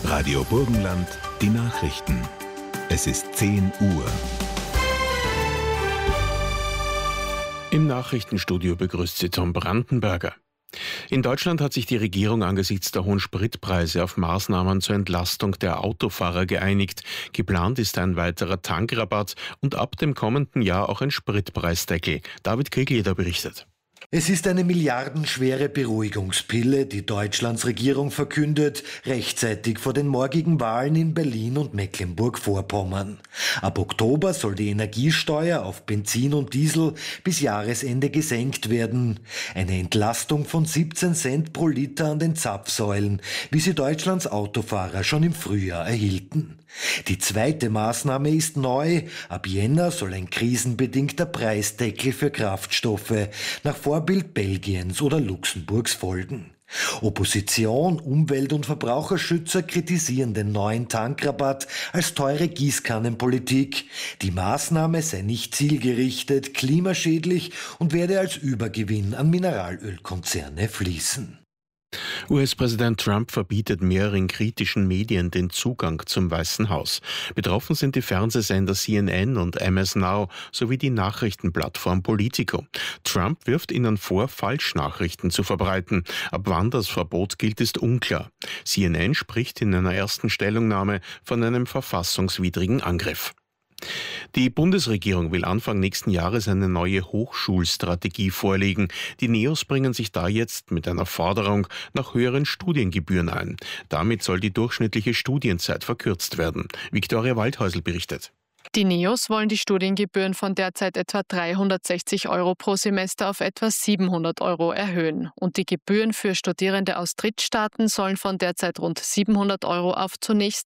Radio Burgenland, die Nachrichten. Es ist 10 Uhr. Im Nachrichtenstudio begrüßt Sie Tom Brandenberger. In Deutschland hat sich die Regierung angesichts der hohen Spritpreise auf Maßnahmen zur Entlastung der Autofahrer geeinigt. Geplant ist ein weiterer Tankrabatt und ab dem kommenden Jahr auch ein Spritpreisdeckel. David Kriegler berichtet. Es ist eine milliardenschwere Beruhigungspille, die Deutschlands Regierung verkündet, rechtzeitig vor den morgigen Wahlen in Berlin und Mecklenburg-Vorpommern. Ab Oktober soll die Energiesteuer auf Benzin und Diesel bis Jahresende gesenkt werden. Eine Entlastung von 17 Cent pro Liter an den Zapfsäulen, wie sie Deutschlands Autofahrer schon im Frühjahr erhielten. Die zweite Maßnahme ist neu. Ab Jänner soll ein krisenbedingter Preisdeckel für Kraftstoffe nach Vorbild Belgiens oder Luxemburgs folgen. Opposition, Umwelt- und Verbraucherschützer kritisieren den neuen Tankrabatt als teure Gießkannenpolitik. Die Maßnahme sei nicht zielgerichtet, klimaschädlich und werde als Übergewinn an Mineralölkonzerne fließen. US-Präsident Trump verbietet mehreren kritischen Medien den Zugang zum Weißen Haus. Betroffen sind die Fernsehsender CNN und MS Now sowie die Nachrichtenplattform Politico. Trump wirft ihnen vor, Falschnachrichten zu verbreiten. Ab wann das Verbot gilt, ist unklar. CNN spricht in einer ersten Stellungnahme von einem verfassungswidrigen Angriff. Die Bundesregierung will Anfang nächsten Jahres eine neue Hochschulstrategie vorlegen. Die NEOS bringen sich da jetzt mit einer Forderung nach höheren Studiengebühren ein. Damit soll die durchschnittliche Studienzeit verkürzt werden. Viktoria Waldhäusl berichtet. Die NEOS wollen die Studiengebühren von derzeit etwa 360 € pro Semester auf etwa 700 € erhöhen. Und die Gebühren für Studierende aus Drittstaaten sollen von derzeit rund 700 € auf zunächst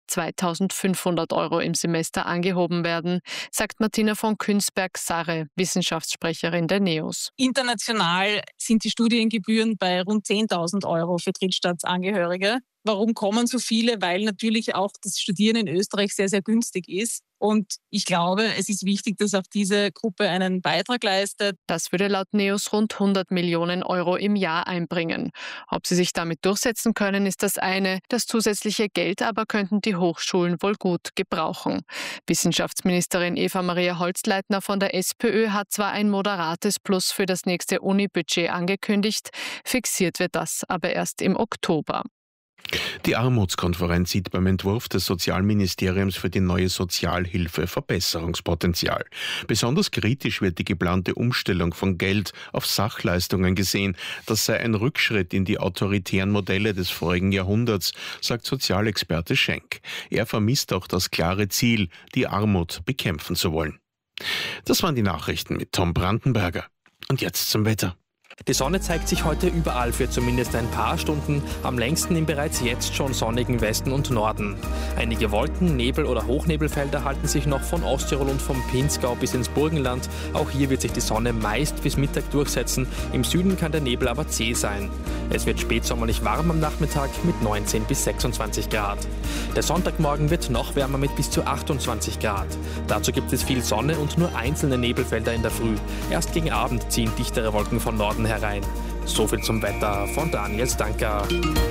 2.500 € im Semester angehoben werden, sagt Martina von Künsberg-Sarre, Wissenschaftssprecherin der NEOS. International sind die Studiengebühren bei rund 10.000 € für Drittstaatsangehörige. Warum kommen so viele? Weil natürlich auch das Studieren in Österreich sehr, sehr günstig ist. Und ich glaube, es ist wichtig, dass auch diese Gruppe einen Beitrag leistet. Das würde laut NEOS rund 100 Millionen € im Jahr einbringen. Ob sie sich damit durchsetzen können, ist das eine. Das zusätzliche Geld aber könnten die Hochschulen wohl gut gebrauchen. Wissenschaftsministerin Eva-Maria Holzleitner von der SPÖ hat zwar ein moderates Plus für das nächste Uni-Budget angekündigt, fixiert wird das aber erst im Oktober. Die Armutskonferenz sieht beim Entwurf des Sozialministeriums für die neue Sozialhilfe Verbesserungspotenzial. Besonders kritisch wird die geplante Umstellung von Geld auf Sachleistungen gesehen. Das sei ein Rückschritt in die autoritären Modelle des vorigen Jahrhunderts, sagt Sozialexperte Schenk. Er vermisst auch das klare Ziel, die Armut bekämpfen zu wollen. Das waren die Nachrichten mit Tom Brandenberger. Und jetzt zum Wetter. Die Sonne zeigt sich heute überall für zumindest ein paar Stunden, am längsten im bereits jetzt schon sonnigen Westen und Norden. Einige Wolken-, Nebel- oder Hochnebelfelder halten sich noch von Osttirol und vom Pinzgau bis ins Burgenland. Auch hier wird sich die Sonne meist bis Mittag durchsetzen. Im Süden kann der Nebel aber zäh sein. Es wird spätsommerlich warm am Nachmittag mit 19 bis 26 Grad. Der Sonntagmorgen wird noch wärmer mit bis zu 28 Grad. Dazu gibt es viel Sonne und nur einzelne Nebelfelder in der Früh. Erst gegen Abend ziehen dichtere Wolken von Norden herein. So viel zum Wetter von Daniel Stanker.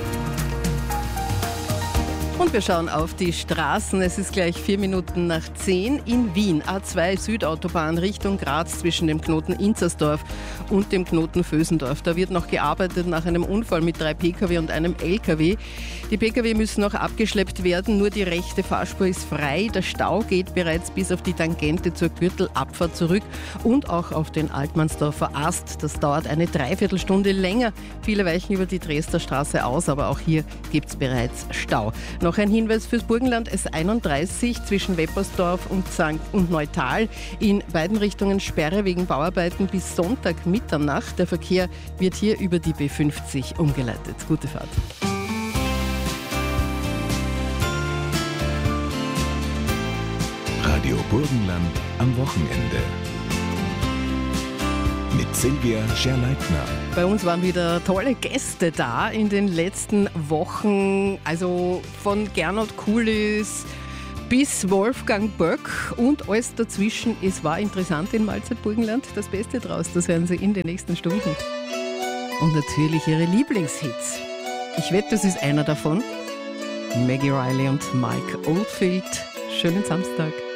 Und wir schauen auf die Straßen. Es ist gleich 4 Minuten nach 10 in Wien. A2 Südautobahn Richtung Graz zwischen dem Knoten Inzersdorf und dem Knoten Vösendorf. Da wird noch gearbeitet nach einem Unfall mit 3 Pkw und einem Lkw. Die Pkw müssen noch abgeschleppt werden. Nur die rechte Fahrspur ist frei. Der Stau geht bereits bis auf die Tangente zur Gürtelabfahrt zurück und auch auf den Altmannsdorfer Ast. Das dauert eine Dreiviertelstunde länger. Viele weichen über die Dresdner Straße aus, aber auch hier gibt es bereits Stau. Noch ein Hinweis fürs Burgenland, S31 zwischen Weppersdorf und Neutal. In beiden Richtungen Sperre wegen Bauarbeiten bis Sonntag Mitternacht. Der Verkehr wird hier über die B50 umgeleitet. Gute Fahrt. Radio Burgenland am Wochenende. Mit Silvia Scherleitner. Bei uns waren wieder tolle Gäste da in den letzten Wochen. Also von Gernot Kulis bis Wolfgang Böck und alles dazwischen. Es war interessant in Mahlzeit-Burgenland. Das Beste draus, das hören Sie in den nächsten Stunden. Und natürlich Ihre Lieblingshits. Ich wette, das ist einer davon. Maggie Riley und Mike Oldfield. Schönen Samstag.